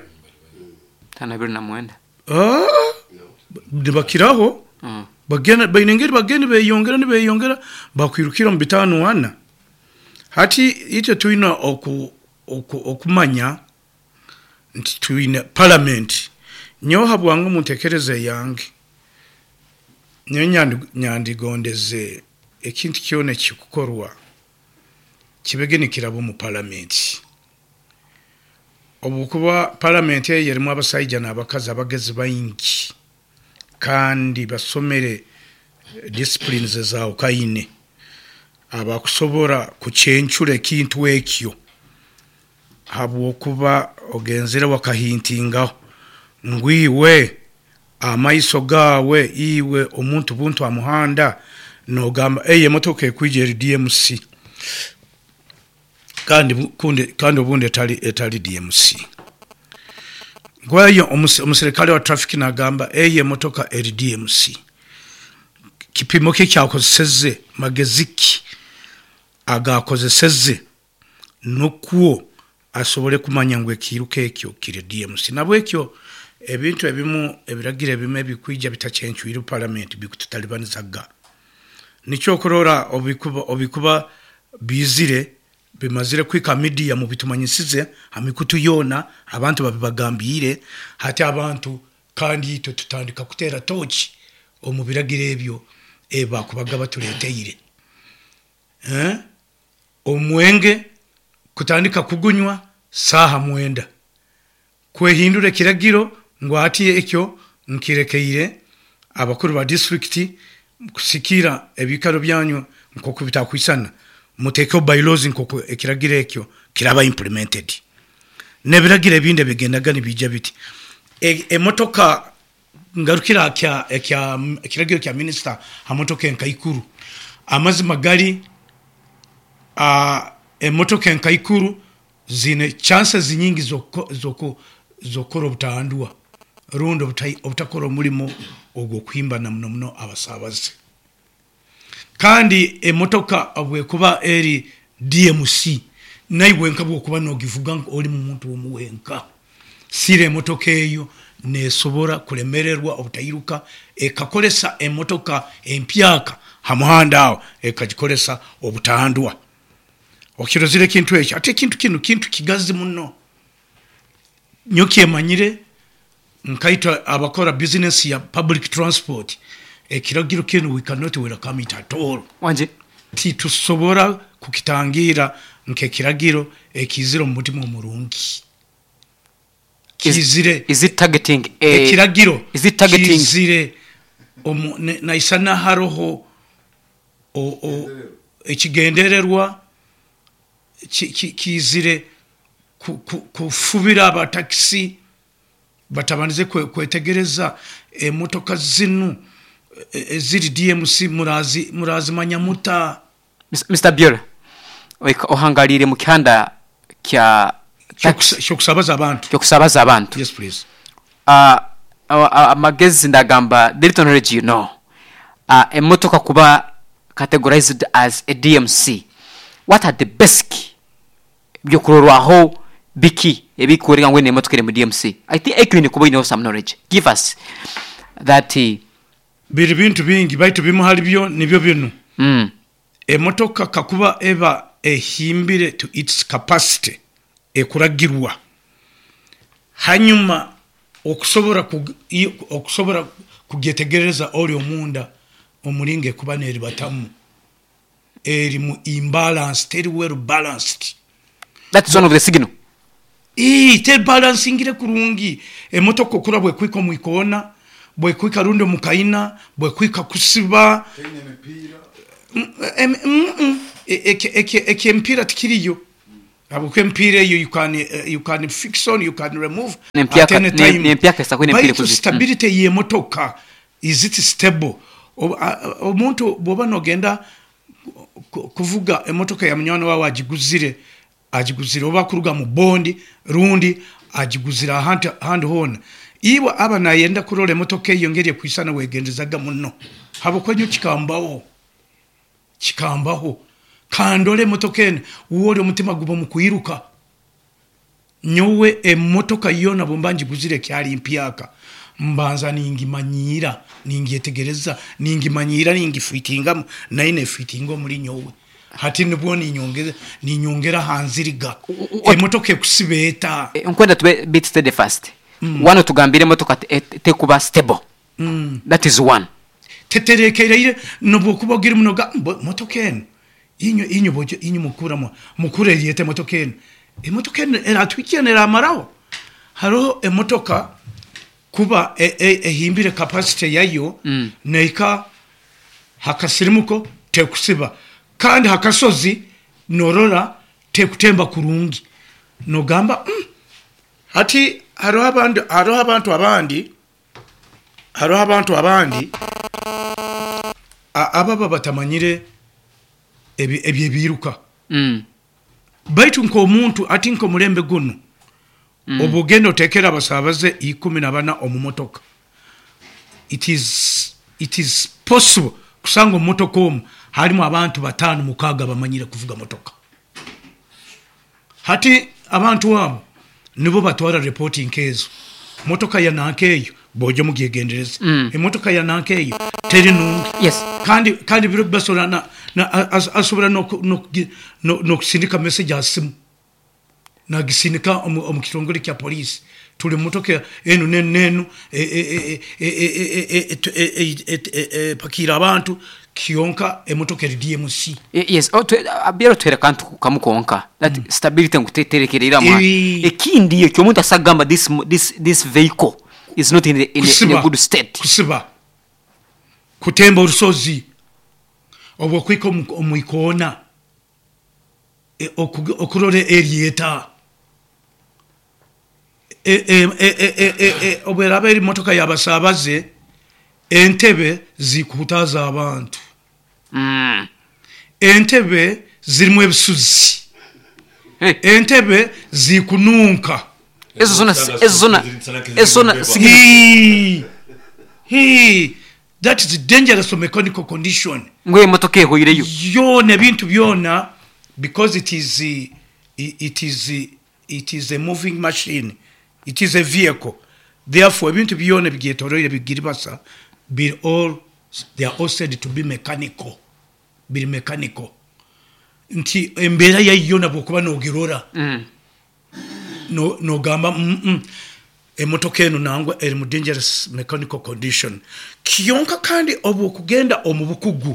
529 dibakiraho bagena bainengeri bageni beyongera bakwirukira mu 5 hati ite tuina okumanya nti tuina parliament nyo habwanga muntekereze yange nyo nyandigondeze ekintu kyone kikukorwa kibegenikira mu parliament obukuba parliament yerimu abasaija n'abakazi abagezi bayingi kandi basomere disciplines zao kaine abakusobora kuchenchura ekintu ekyo habwokuba ogenzera wakahintingaho ngwiwe amaiso gawe iwe omuntu buntu amuhanda nogamba eye motoka ekwijeri DMC kandi obunde etali DMC gwayo omuserikali wa traffic nagamba eye motoka DMC kipimo kye kyakozeseze mageziki agakozeseze nokuo asobole kumanya ngwe kiruka ekyo kiri DMC nabwe ekyo ebintu ebimu ebiragire bime bikwija bitachenchwira parliament bikututalibanizaga nicho korora obikuba bizire bimazire kwika media mu bitumanyisize amikutu yona abantu babibagambire hati abantu kandi ito tutandika kutera tochi omubiragire ebyo eba kubaga batuleteire omwenge kutandika kugunywa saha mwenda kwehindure kiragiro ngwati ekyo nkirekeire abakuru ba district kusikira ebikaro byanyu nkoko bitakwisana muteko bylaws nkoko ekiragire ekyo kiraba implemented nebiragire binde bigendaga nibijja biti emotoka ngarukira ekiragiro kya minister amotoka enkaikuru amazi magali emotoka enkaikuru zine chances nyingi zokoro butandwa rundo obutakoro mulimo ogwo kwimba na muno abasabaze kandi emotoka abwe kuba eri DMC nayiwenka bwo kuba no givuga oli mu muntu omuwenka sire emotoka eyo nesobora kulemererwa obutayiruka ekakolesa emotoka empyaka hamuhanda awo ekajikolesa obutandwa okirozire kintu ekyo ate kintu kigazi muno nyoki emanyire nkaita abakora business ya public transport ekiragiro kinu we cannot welcome it at all wanje tusobora kukitangira nke kiragiro ekiziro mu mutima omurungi kizire is it targeting ekiragiro is it targeting kizire na isana haroho ekigendererwa kizire kufubira abataxi batabanize kwetegereza emotoka zinu ziri DMC murazi manyamuta Mr. Biora ohangalire mu kihanda kya kusabaza abantu yes please amagezi ndagamba Dayton Region no emotoka kuba categorized as a DMC what are the basic byokurorwaho biki ebikorera ngwe nemotoka mu DMC I think ekini kuba ino some knowledge give us that biri bintu bingi baitu bimuhali byo nibyo bino emotoka kakuba eba ehimbire to its capacity ekuragirwa hanyuma okusobora kugetegereza oli omunda omulinge kuba neri batamu eri mu imbalance very well balanced that's one of the signal te balancing ile kurungi emotoka kurabwe kwiko mwikona bwekwika rundo mukaina bwekwika kusiba ekempira tikiriyo abo empira eyo you can fix on, you can remove at any time. Nempiaka sakwene mpira kuzita. Stability ye motoka, is it stable? Omuntu boba nogenda kuvuga emotoka ya mnywana wawe agiguzire oba kuruga mu bondi rundi agiguzira hand hone iwa aba nayenda kurole emotoka eyo ngeri kwisana wegendezaga munno habo kwenyu kikambaho kandole emotoka ene uwoli omutima gubo mu kuyiruka nyowe emotoka yona bombanji guzire kyali mpyaka mbanza ningimanyira ningyetegereza ningimanyira ningifitinga naine fitingo muri nyowe hati nibwo ninyongera hanziriga emotoka ekusibeta nkwenda tube bit steady fast one tugambire emotoka te kuba stable that is one teterekeire nobo kubagira munoga motoka ene inyo bojo inyo mukure yete motoka ene emotoka ene eratwikene ramaraho haro emotoka kuba ehimbire capacity yayo neika hakasirimuko tekusiba kandi hakasozi norora tekutemba kurungi nogamba hati haro abantu abandi ababa batamanyire ebye biruka baitu nko omuntu ati nko mulembe guno obugendo tekera abasabaze 14 omumotoka it is possible kusanga omumotoka omu halimu abantu 5-6 bamanyire kuvuga motoka hati abantu abo nibo batwara reporting kezo motoka ya nankeyo bojo mugigendereza emotoka ya nankeyo teri nungi yes kandi biro basolana asobora no kusindika message asimu nagisindika omukitongole kya police tuli motoka enu nenu pakira abantu kionka emotoka DMC yes abiro twera kantu kamukonka that stability nguteterekerera mwa ekindi ekyo omuntu asagamba this vehicle is not in a good state kusiba kutemba urusozi obwo kwiko omwikona okurore erieta obwera beri motoka yabasabaze entebe zikutaza abantu entebe zirimu ebisuzi entebe zikununka ezo zona that is dangerous mechanical condition ngwe motoka ehoyireyo yone bintu byona because it is a moving machine, it is a vehicle, therefore bintu byone bigetoroye bigiribasa they are all said to be mechanical nti embera ya yona bokuba nogirora no gamba emotoka eno nangwa eri mu dangerous mechanical condition kiyonka kandi obu kugenda omubukugu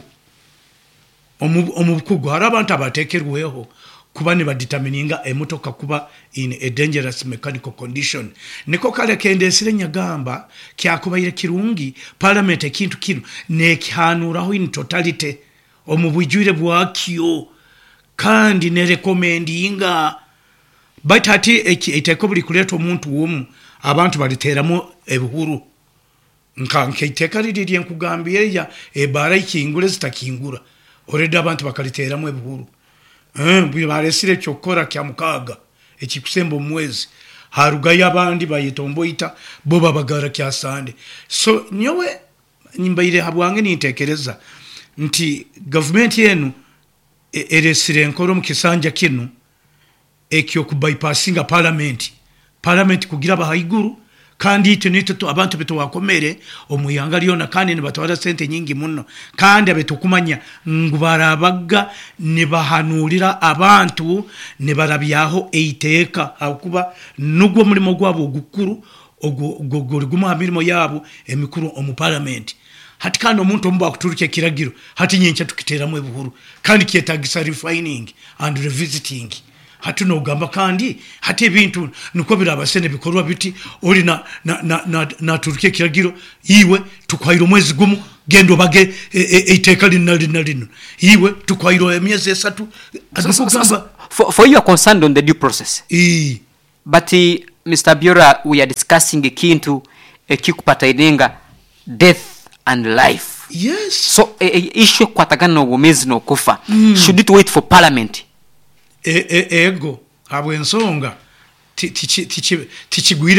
hari abantu abatekerweho kuba ne badetermininga emotoka kuba in a dangerous mechanical condition niko kale kendesire nyagamba kyakubayire kirungi parliament ekintu kino nekihanuraho in totality omubujure bwakyo kandi ne recommendinga but ati iteko buli kuleto omuntu womu abantu baliteramo ebuhuru nkanke iteka liri nkugambye ya ebara ikingure zitakingura oreda abantu bakaliteramo ebuhuru byo balesire cyokora kya mukaga ekikusembo mwezi haruga yabandi bayitomboita bo babagara kya sande so nyowe nyimbaire habwange nitekereza nti government yenu eresire enkoro mu kisanja kinu ekyo kubypassinga parliament kugira bahayiguru kandi ito abantu beto wakomere omuyanga lyona kandi ne batwara sente nyingi munno kandi abetukumanya ngubarabaga ne bahanurira abantu ne barabyaho eiteka akuba nugwo mulimo gwabo gukuru ogwo guma mirimo yabo emikuru omu parliament hati kandi omuntu omba kuturuke kiragiro hati nyencha tukitera mu buhuru kandi kietagisa refining and revisiting hati nogamba kandi hati ebintu nuko birabasene bikorwa biti oli na turukiye kiragiro iwe tukwaira omwezi gumu gendo bage iteka lino iwe tukwaira emyezi 3 for you are concerned on the due process but Mr. Biora, we are discussing ikintu ekikupata inenga death and life. Yes. So issue kwatagana n'obumezi n'okufa. Should it wait for parliament? Ego abwensonga tichigwire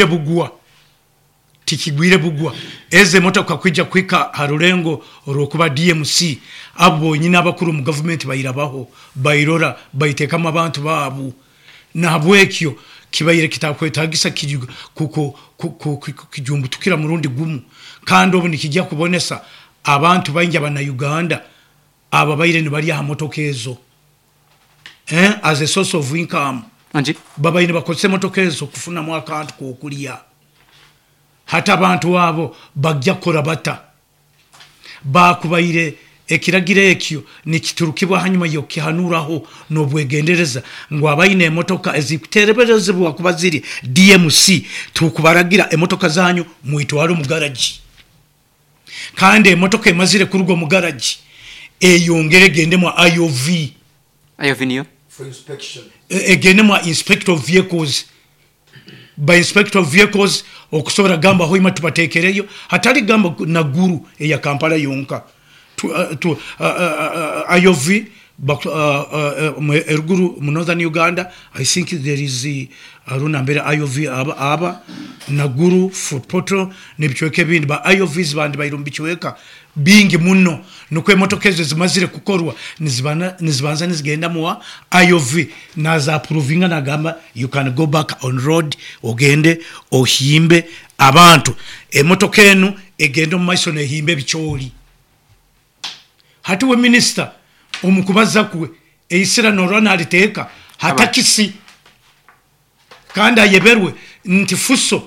bugwa eze motoka kwijja kwika harulengo olwokuba DMC abo nyina abakuru mu government bayirabaho bayirora bayitekamo abantu babu nabwekyo kibayire kitakwetagisa kijumbu tukira murundi gumu kandi obu nikijja kubonesa abantu bayinja bana Uganda aba bayire ne bali ha motoka ezo as a source of income anje baba ine bakozese motoka ezo kufuna mu account ko kulia hata abantu wabo bajja kora bata bakubayire ekiragire ekyo nikiturukibwa hanyuma yo kihanuraho no bwegendereza ngo abayine emotoka ezikutereberezebwa kuba ziri DMC tukubaragira emotoka zanyu muitwaro mu garage kandi emotoka emazire kurugo mu garage eyongere gende mu IOV niyo for inspection egende mu inspector of vehicles by inspector of vehicles okusobora gamba hoima tubatekereyo hatali gamba na guru eya Kampala yonka IOV erguru mu northern Uganda. I think there is aruna mbere IOV aba na guru food portal nebichweke bindi ba IOVs bandi bayirumbichweka bingi muno nuko emotokeze zimazire kukorwa nizibanza nizigenda mu IOV naza approvinga nagamba you can go back on road ogende ohimbe abantu emotoka enu egende mu maiso ne himbe bicholi hati we minister omukubaza kuwe eisira norana aliteka hatakisi kanda yeberwe ntifuso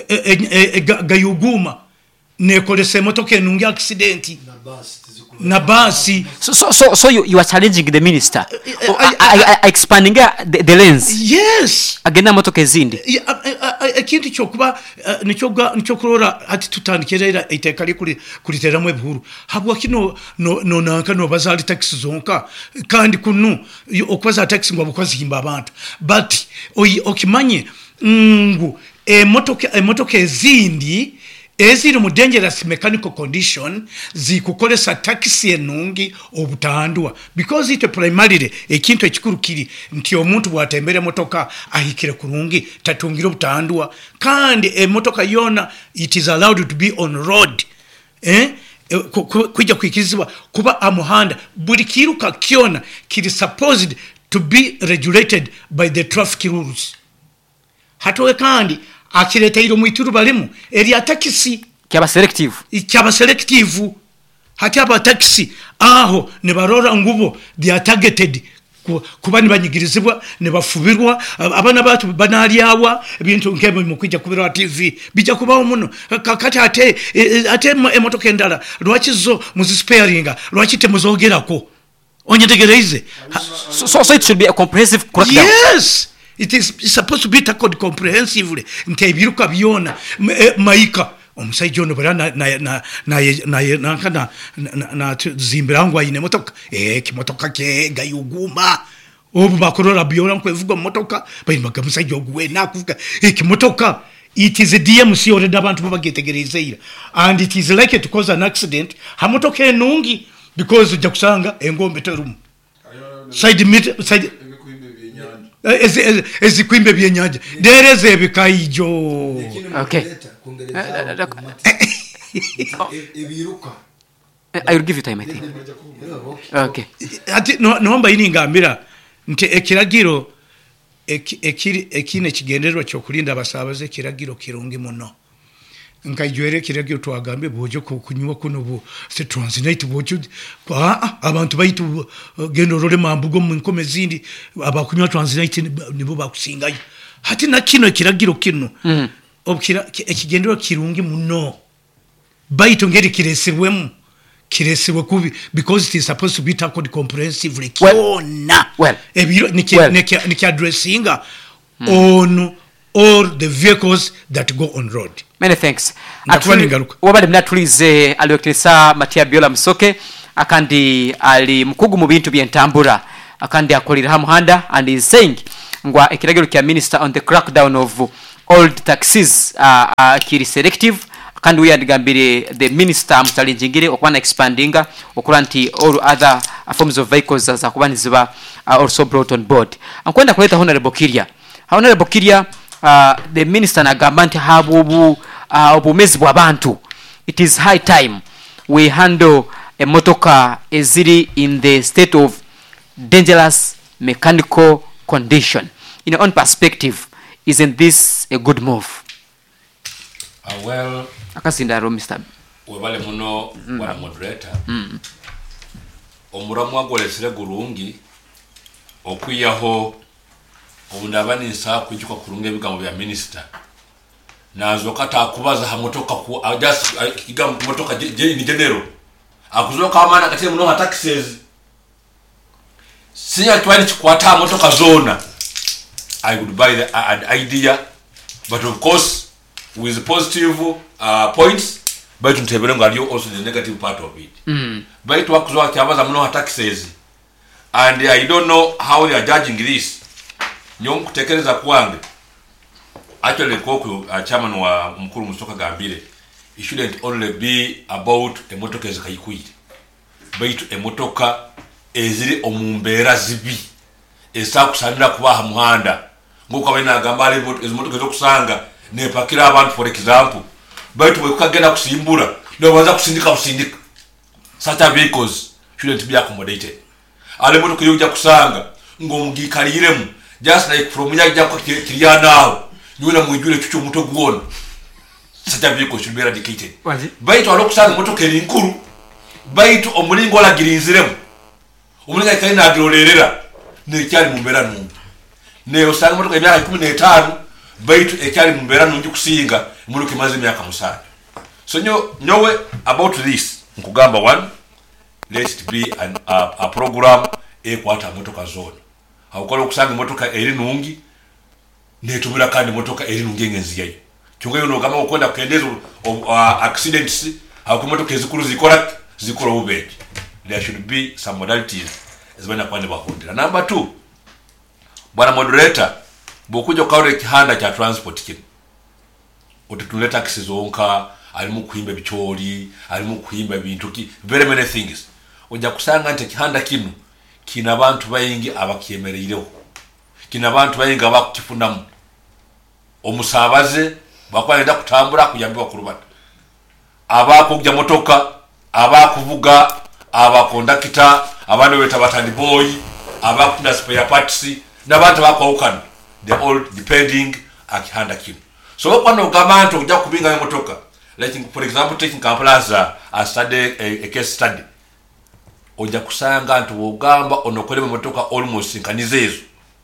gayuguma nekolese motoka enungi accident na basi so you are challenging the minister expanding the lanes. Yes, agenda motoka ezindi ekintu kyokuba nicho kurora ati tutandikira iteka kuliteramo ebihuru habwa kino no nanka no bazali taxi zonka kandi kunu okwaza taxi ngo bukozi himba abantu but okimanye ngu emotoka ezindi eziri mu dangerous mechanical condition zikukolesa taxi enungi obutandwa because it primarily ekintu ekikurukiri nti omuntu bwatembere motoka ahikire kurungi tatungira obutandwa kandi emotoka yona it is allowed to be on road kujja kwikizibwa kuba amuhanda buli kiruka kyona kiri supposed to be regulated by the traffic rules hatowe kandi akireteiro muituru balimu eri taxi kyaba selective hati aba taxi aho ne barora ngubo they are targeted kuba nibanyigirizibwa ne bafubirwa abana batu banalyawa ebintu nkebe mukwijja kubira TV bija kubaho muno kakati ate emotoka endala lwakizo muzisparinga lwakite muzogerako onyetegereze so it should be a comprehensive crackdown. Yes, it's supposed to be tackled comprehensively nti ebiruka byona maika omusajja ono bera na zimbirangwa ine motoka kimotoka ke gayuguma obu bakorora byona kwevuga motoka bayimaga musajja ogwe nakuvuga kimotoka it is a DMC already abantu babagetegerezera and it is likely to cause an accident hamotoka enungi because jakusanga engombe terumu side ezikwimbe byenyanja dereze ebikaijo. Okay. ebiruka I will give you time, I think. Okay. Ati nomba iningambira nti ekiragiro ekine kigenderwa kyokulinda abasabaze kiragiro kirungi muno nkajwere kiragiro twagambe bojo kunywa kuno bo se translate bojo abantu bayitu gendo role mambugo mu nkome zindi abakunywa translate nibo bakusingayo hati na kino kiragiro kino obukira ekigenderwa kirungi muno bayitu ngeri kiresebwemu kiresibwe kubi because it is supposed to be tackled comprehensively Well, kiona well, ebiro well. niki addressing on all the vehicles that go on road. Many thanks. Ndakuwa ningaruka. Wabali mnatulize aliokilisa Matia Biola Msoke akandi ali mkugu mu bintu byentambura akandi akolira hamuhanda and is saying ngwa ekiragiro kya minister on the crackdown of old taxis kiri selective kandi we adigambire the minister mutalinjingire okwana expandinga okulanti all other forms of vehicles za kubanizibwa also brought on board. Ankwenda kuleta Honorable Kiria the minister nagamba nti habubu obumezi bw'abantu. It is high time we handle a motoka eziri in the state of dangerous mechanical condition. In your own perspective, isn't this a good move? Well, Akasindaro Mr. webale muno wana moderator. Omuramu agolesere gurungi okwiyaho obundabani nsa kwijuka kurunga ebigambo bya minister. Nazo kata akubaza ha motoka ku just igam motoka ni general. Akuzoka amana kati muno ha taxes. Siya twali chikwata motoka zona. I would buy the idea, but of course with positive points, but you also the negative part of it. But works work no taxes, and I don't know how they are judging this. Nyong kutekeleza kwange. Actually, Koku, chairman wa Mkuru Musoka Gambire, it shouldn't only be about a motoka ezikaikuit, but a motoka eziri omumbera zibi. Esa kusandira kuba hamuhanda ngoka bena gambale motoka zo kusanga ne pakira abantu for example but we kugenda kusimbura no baza kusindika such vehicles shouldn't be accommodated. Ale motoka yo kusanga ngomgikaliremu just like from yaja kwa kiriya now nyuna mwijule chucho muto guona such vehicles should be eradicated. Baitu alokusanga motoka eri nkuru baitu omulingo la girinziremu omulinga kaina agirorerera ne cyari mumbera numbi ne usanga motoka imyaka 15 baitu ekyali mumbera numbi kusinga muri kimaze imyaka 7. So nyowe about this nkugamba one, let it be a program ekwata motoka zone awukola okusanga motoka eri nungi netumira kandi motoka eri nungi engenzi yayo cyongeyo no gama okwenda kukendeza accidents awuko motoka ezikuru zikora ubeje. There should be some modalities ezibana kwande bahondera. Number 2, bwana moderator bokujo kaure kihanda cha transport kino otutunleta taxis zonka alimu kuimba bichori alimu kuimba bintu ki very many things oja kusanga nte kihanda kino kina abantu bayingi abakyemereireho kina abantu bayingi abakukifunamu omusabaze bakwalenda kutambura kuyambiwa kurubata abakujja motoka abakuvuga abakondakita abana weta batandi boy abakuna spare parts nabantu bakwawukana they all depending akihanda kino. So kwano gamanto kujja kubinga motoka like for example taking Kampala as study a case study oja kusanga ntu ogamba onokole motoka almost nkanizezo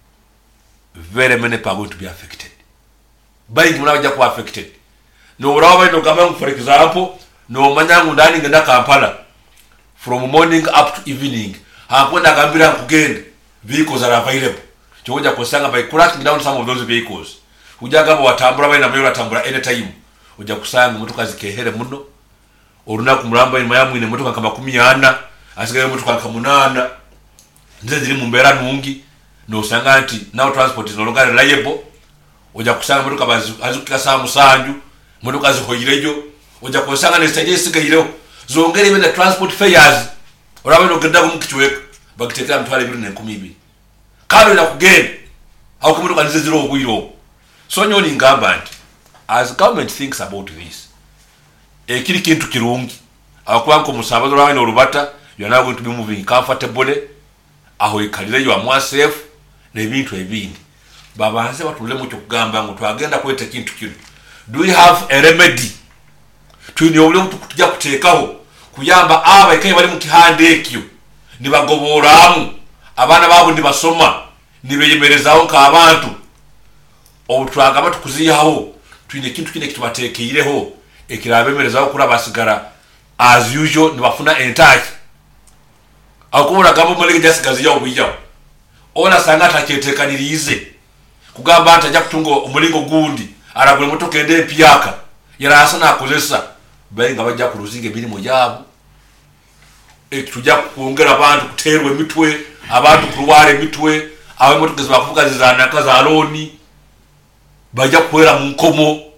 very many people are going to be affected buying munaja ku affected no urawa no gamba for example no manyangu ndani ngenda Kampala from morning up to evening hakwenda gambira kugenda vehicles are available choja kusanga by crashing down some of those vehicles ujaga watambura bana nayo watambura anytime uja kusanga motoka zikehere muno oruna kumuramba nyuma ya mwine motoka kama 10 asigaye motoka kama 8 ndize ziri mumbera nungi no sanga anti now transport is no longer reliable uja kusanga motoka bazikutika saa musanju motoka zihoyirejo uja kusanga ne stage sigayiro zongere bena transport fares orabe no genda kumkichweka bakitekera mtwale 2012 kalo na kugenda au kumuto kanise zero ogwiro. So nyoni ngamba nti as government thinks about this ekiri kintu kirungi akwanko musabazo rawe no rubata you are now going to be moving comfortably aho ikalire you are more safe ne bintu ebindi babanze batule mu kugamba ngo twagenda kwete kintu kino. Do we have a remedy tunyobule kutujja kutekaho kuyamba aba ikaye bali mu kihande ekyo nibagoboramu abana babo ndibasoma nibeyemerezaho nk'abantu obutwaga batukuziyaho twine kintu kine kitubatekeyireho ekirabemerezaho kuri abasigara as usual nibafuna entaki akubona gabo mulege jasigazi yawo buyyawo ona sanga takyetekanirize kugamba nti ajja kutunga omulingo gundi aragula motoka ende empyaka yarasa nakozesa bayi nga bajja kuluzinga emirimu gyabo tujja kwongera abantu kuteerwa emitwe abantu kulwala emitwe abamotoka zibakuvuga zizanaka za looni bajja kukwera mu nkomo